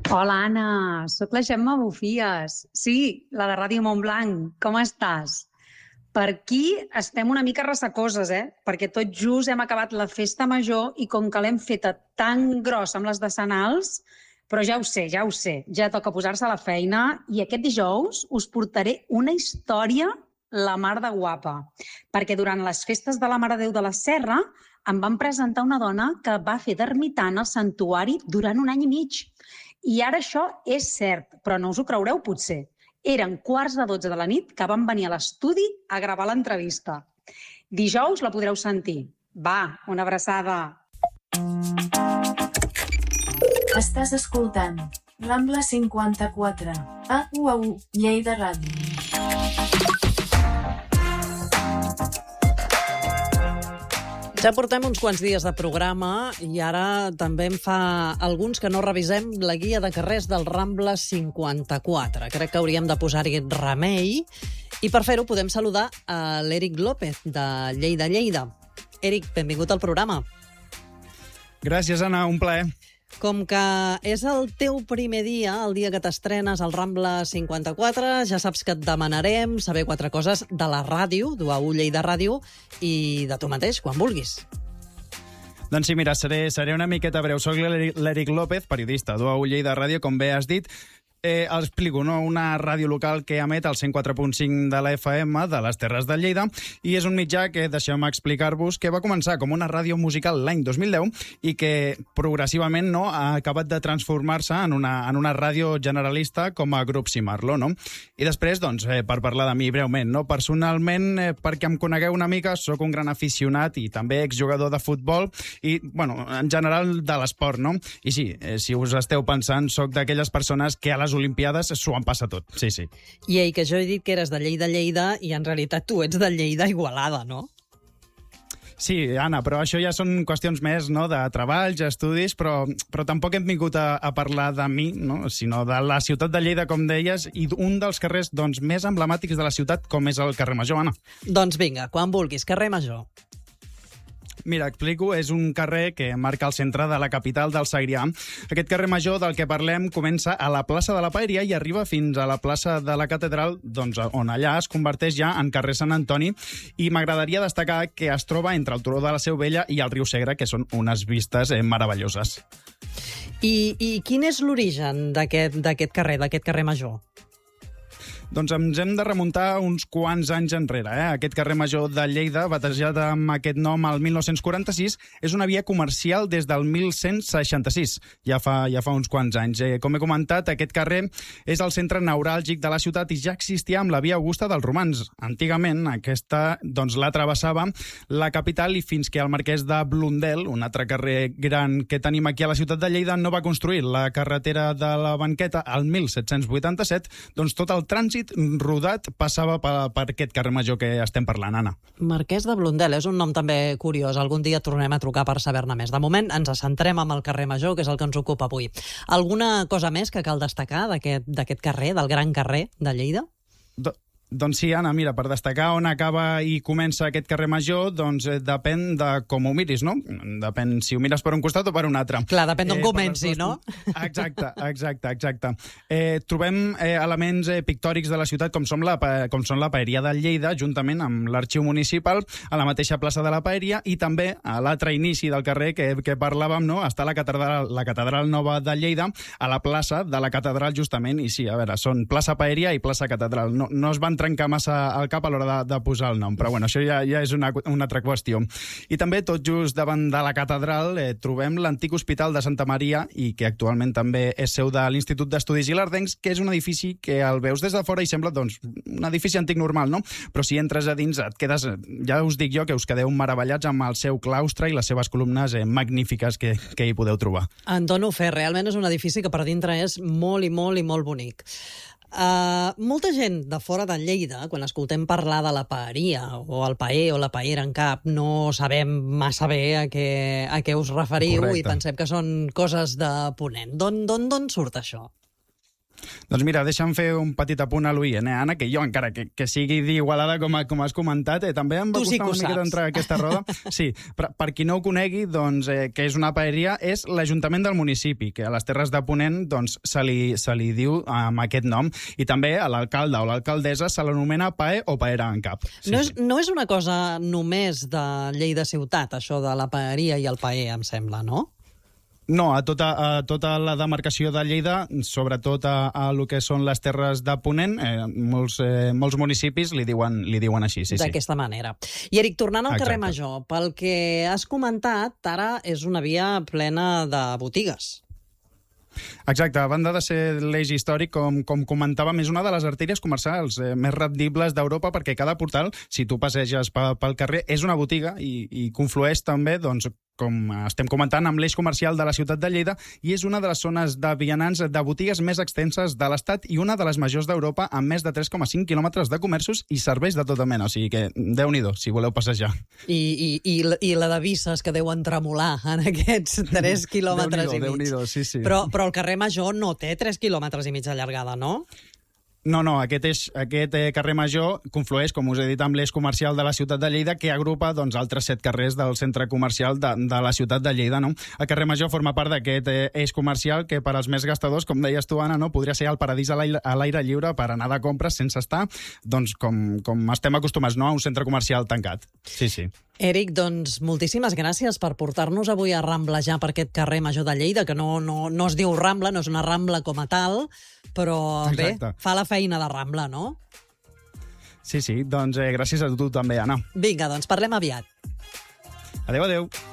Hola, Anna, sóc la Gemma Bufies. Sí, la de Ràdio Montblanc. Com estàs? Per aquí estem una mica ressecoses, Perquè tot just hem acabat la festa major i com que l'hem feta tan grossa amb les decenals, però ja ho sé, ja toca posar-se a la feina i aquest dijous us portaré una història la mar de guapa, perquè durant les festes de la Mare de Déu de la Serra em van presentar una dona que va fer d'ermitant al santuari durant un any i mig. I ara això és cert, però no us ho creureu potser. Eren 11:45 de la nit que van venir a l'estudi a gravar l'entrevista. Dijous la podreu sentir. Va, una abraçada. Estàs escoltant Rambla 54, a UAU, Lleida Ràdio. Ja portem uns quants dies de programa i ara també em fa alguns que no revisem la guia de carrers del Rambla 54. Crec que hauríem de posar-hi remei i per fer-ho podem saludar a l'Eric López de Lleida. Eric, benvingut al programa. Gràcies, Anna, un plaer. Com que és el teu primer dia, el dia que t'estrenes al Rambla 54, ja saps que et demanarem saber 4 coses de la ràdio, d'UAU Lleida Ràdio, i de tu mateix, quan vulguis. Doncs sí, mira, seré una miqueta breu. Soc l'Eric López, periodista d'UAU Lleida Ràdio, com bé has dit. Explico, no? Una ràdio local que emet el 104.5 de la FM de les Terres de Lleida i és un mitjà que, deixeu-me explicar-vos, que va començar com una ràdio musical l'any 2010 i que progressivament ha acabat de transformar-se en una ràdio generalista com a grup Cimarlo, no? I després, doncs, per parlar de mi breument, no? Personalment, perquè em conegueu una mica, sóc un gran aficionat i també exjugador de futbol i, bueno, en general de l'esport, no? I sí, si us esteu pensant, sóc d'aquelles persones que a les Olimpiades s'ho han passat tot, sí. I que jo he dit que eres de Lleida i en realitat tu ets de Lleida Igualada, no? Sí, Anna, però això ja són qüestions més, no?, de treballs, estudis, però tampoc hem vingut a parlar de mi, no?, sinó de la ciutat de Lleida, com deies, i un dels carrers més emblemàtics de la ciutat, com és el carrer Major, Anna. Doncs vinga, quan vulguis, carrer Major. Mira, explico, és un carrer que marca el centre de la capital del Segrià. Aquest carrer Major del que parlem comença a la plaça de la Paeria i arriba fins a la plaça de la Catedral, doncs, on allà es converteix ja en carrer Sant Antoni, i m'agradaria destacar que es troba entre el turó de la Seu Vella i el riu Segre, que són unes vistes meravelloses. I quin és l'origen d'aquest carrer Major? Doncs ens hem de remuntar uns quants anys enrere. Aquest carrer Major de Lleida, batejat amb aquest nom el 1946, és una via comercial des del 1166. Ja fa uns quants anys. Com he comentat, aquest carrer és el centre neuràlgic de la ciutat i ja existia amb la via Augusta dels Romans. Antigament, aquesta la travessava la capital i fins que el marquès de Blundell, un altre carrer gran que tenim aquí a la ciutat de Lleida, no va construir la carretera de la Banqueta al 1787, doncs tot el trànsit rodat passava per aquest carrer Major que estem parlant, Anna. Marquès de Blundell és un nom també curiós. Algun dia tornem a trucar per saber-ne més. De moment ens centrem amb el carrer Major, que és el que ens ocupa avui. Alguna cosa més que cal destacar d'aquest carrer, del gran carrer de Lleida? Doncs sí, Anna, mira, per destacar on acaba i comença aquest carrer Major, doncs depèn de com ho miris, no? Depèn si ho mires per un costat o per un altre. Clar, depèn d'on comenci, no? Exacte. Trobem elements pictòrics de la ciutat com són la Paeria de Lleida, juntament amb l'arxiu municipal, a la mateixa plaça de la Paeria, i també a l'altre inici del carrer que parlàvem, no? Està la catedral nova de Lleida, a la plaça de la catedral, justament, i sí, a veure, són plaça Paeria i plaça Catedral. No es van trencar massa al cap a l'hora de posar el nom, però bueno, això ja és una altra qüestió. I també, tot just davant de la catedral, trobem l'antic Hospital de Santa Maria i que actualment també és seu de l'Institut d'Estudis Ilerdencs, que és un edifici que el veus des de fora i sembla, doncs, un edifici antic normal, no? Però si entres a dins et quedes, ja us dic jo, que us quedeu meravellats amb el seu claustre i les seves columnes magnífiques que hi podeu trobar. En dono fe, realment és un edifici que per dintre és molt bonic. Molta gent de fora de Lleida, quan escoltem parlar de la paeria o el paer o la paera en cap, no sabem massa bé a què us referiu. Correcte. I pensem que són coses de Ponent. D'on surt això? Doncs mira, deixa'm fer un petit apunt a l'oient, Anna, que jo, encara que sigui d'Igualada, com has comentat, també em va costar una mica d'entrar a aquesta roda. Sí, per qui no ho conegui, doncs, que és una paeria, és l'Ajuntament del municipi, que a les Terres de Ponent doncs, se li diu amb aquest nom, i també a l'alcalde o l'alcaldessa se l'anomena PAE o paera en cap. Sí, no és una cosa només de Lleida ciutat, això de la paeria i el paer, em sembla, no? No, a tota la demarcació de Lleida, sobretot a lo que són les Terres de Ponent, molts municipis li diuen així, sí. D'aquesta manera. I Eric, tornant al carrer Major, pel que has comentat, ara és una via plena de botigues. Exacte, a banda de ser l'eix històric, com comentàvem, és una de les artèries comercials més rendibles d'Europa, perquè cada portal, si tu passeges pel carrer, és una botiga i conflueix també, doncs, com estem comentant, amb l'eix comercial de la ciutat de Lleida, i és una de les zones de vianants de botigues més extenses de l'Estat i una de les majors d'Europa, amb més de 3,5 quilòmetres de comerços i serveis de tota mena. O sigui que, Déu-n'hi-do, si voleu passejar. I la de Visses, que deuen tremolar en aquests 3 quilòmetres i mig. Déu-n'hi-do, sí. Però el carrer Major no té 3 quilòmetres i mig de llargada, no? No, aquest carrer Major conflueix, com us he dit, amb l'eix comercial de la ciutat de Lleida, que agrupa doncs, altres 7 carrers del centre comercial de la ciutat de Lleida. No? El carrer Major forma part d'aquest eix comercial que per als més gastadors, com deies tu, Anna, no? Podria ser el paradís a l'aire lliure per anar de compres sense estar, doncs, com estem acostumats, no? A un centre comercial tancat. Sí. Eric, doncs moltíssimes gràcies per portar-nos avui a ramblejar per aquest carrer Major de Lleida, que no es diu Rambla, no és una Rambla com a tal, però Exacte. Bé, fa la feina de Rambla, no? Sí, doncs gràcies a tu també, Anna. Vinga, doncs parlem aviat. Adéu.